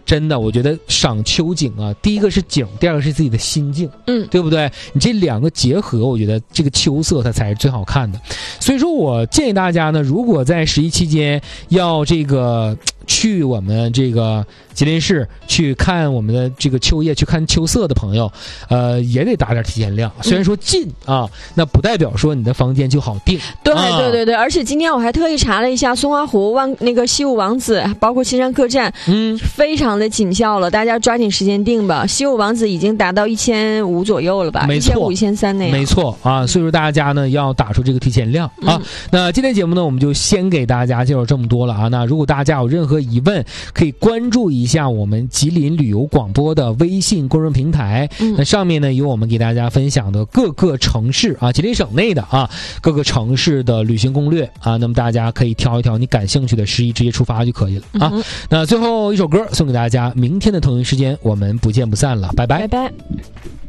真的，我觉得赏秋景啊，第一个是景，第二个是自己的心境，对不对？你这两个结合，我觉得这个秋色它才是最好看的。所以说我建议大家呢，如果在11期间要这个去我们这个吉林市去看我们的这个秋叶，去看秋色的朋友，也得打点提前量。虽然说近啊，那不代表说你的房间就好订。 对对对对，而且今天我还特意查了一下松花湖、那个西武王子，包括青山客栈，非常的紧俏了，大家抓紧时间订吧。西武王子已经达到1500左右了吧？ 没错 ，1500、1300那样。 没错啊，所以说大家呢要打出这个提前量啊。那今天节目呢，我们就先给大家介绍这么多了啊。那如果大家有任何疑问，可以关注一下我们吉林旅游广播的微信公众平台，那上面呢有我们给大家分享的各个城市啊，吉林省内的啊各个城市的旅行攻略啊，那么大家可以挑一挑你感兴趣的11直接出发就可以了啊。那最后一首歌送给大家，明天的同一时间我们不见不散了，拜拜。 拜拜。